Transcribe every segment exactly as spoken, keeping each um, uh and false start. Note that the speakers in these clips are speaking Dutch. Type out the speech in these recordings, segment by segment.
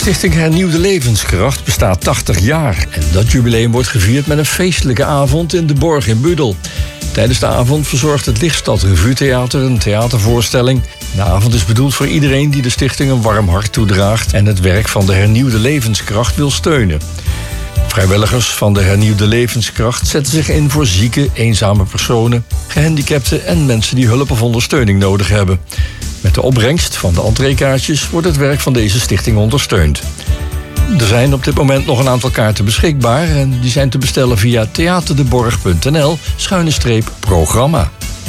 Stichting Hernieuwde Levenskracht bestaat tachtig jaar. En dat jubileum wordt gevierd met een feestelijke avond in de Borg in Budel. Tijdens de avond verzorgt het Lichtstad Revue Theater een theatervoorstelling. De avond is bedoeld voor iedereen die de stichting een warm hart toedraagt en het werk van de Hernieuwde Levenskracht wil steunen. Vrijwilligers van de Hernieuwde Levenskracht zetten zich in voor zieke, eenzame personen, gehandicapten en mensen die hulp of ondersteuning nodig hebben. Met de opbrengst van de entreekaartjes wordt het werk van deze stichting ondersteund. Er zijn op dit moment nog een aantal kaarten beschikbaar en die zijn te bestellen via theaterdeborg punt n l schuine streep programma.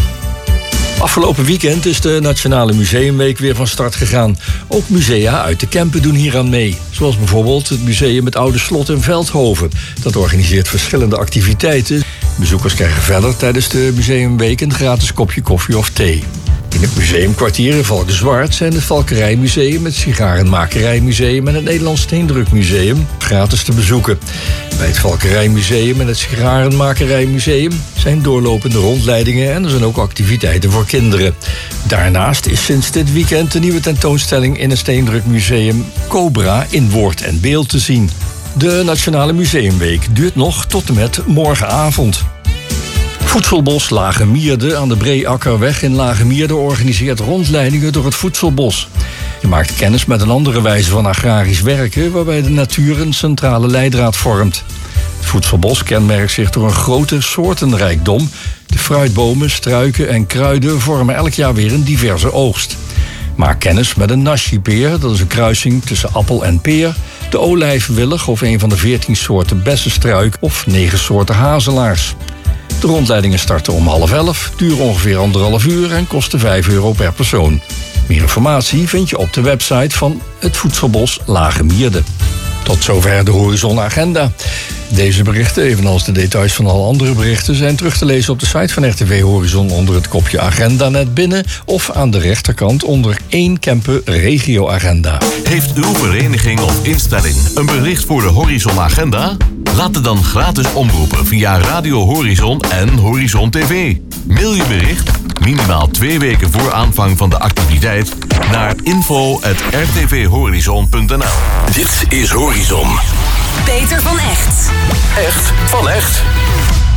Afgelopen weekend is de Nationale Museumweek weer van start gegaan. Ook musea uit de Kempen doen hieraan mee. Zoals bijvoorbeeld het Museum het Oude Slot in Veldhoven. Dat organiseert verschillende activiteiten. Bezoekers krijgen verder tijdens de Museumweek een gratis kopje koffie of thee. In het museumkwartier in Valkenswaard zijn het Valkerijmuseum, het Sigarenmakerijmuseum en het Nederlands Steendrukmuseum gratis te bezoeken. Bij het Valkerijmuseum en het Sigarenmakerijmuseum zijn doorlopende rondleidingen en er zijn ook activiteiten voor kinderen. Daarnaast is sinds dit weekend de nieuwe tentoonstelling in het Steendrukmuseum Cobra in woord en beeld te zien. De Nationale Museumweek duurt nog tot en met morgenavond. Voedselbos Lage Mierde aan de Breakkerweg in Lage Mierde organiseert rondleidingen door het voedselbos. Je maakt kennis met een andere wijze van agrarisch werken waarbij de natuur een centrale leidraad vormt. Het voedselbos kenmerkt zich door een grote soortenrijkdom. De fruitbomen, struiken en kruiden vormen elk jaar weer een diverse oogst. Maak kennis met een nashi-peer, dat is een kruising tussen appel en peer, de olijfwillig of een van de veertien soorten bessenstruik of negen soorten hazelaars. De rondleidingen starten om half elf, duren ongeveer anderhalf uur en kosten vijf euro per persoon. Meer informatie vind je op de website van het Voedselbos Lage Mierde. Tot zover de Horizon Agenda. Deze berichten, evenals de details van alle andere berichten, zijn terug te lezen op de site van R T V Horizon onder het kopje Agenda net binnen of aan de rechterkant onder één Kempen Regio Agenda. Heeft uw vereniging of instelling een bericht voor de Horizon Agenda? Laat het dan gratis omroepen via Radio Horizon en Horizon T V. Mail je bericht, minimaal twee weken voor aanvang van de activiteit, naar info at r t v horizon punt n l. Dit is Horizon. Peter van Echt. Echt van echt.